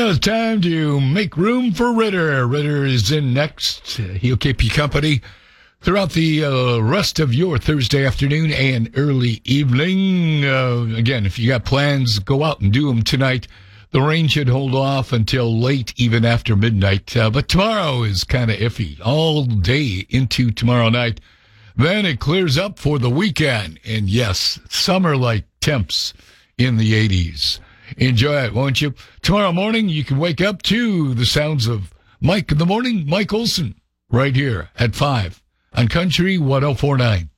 Well, it's time to make room for Ritter. Ritter is in next. He'll keep you company throughout the rest of your Thursday afternoon and early evening. Again, if you got plans, go out and do them tonight. The rain should hold off until late, even after midnight. But tomorrow is kind of iffy all day into tomorrow night. Then it clears up for the weekend. And yes, summer-like temps in the 80s. Enjoy it, won't you? Tomorrow morning, you can wake up to the sounds of Mike in the Morning, Mike Olson, right here at 5 on Country 104.9.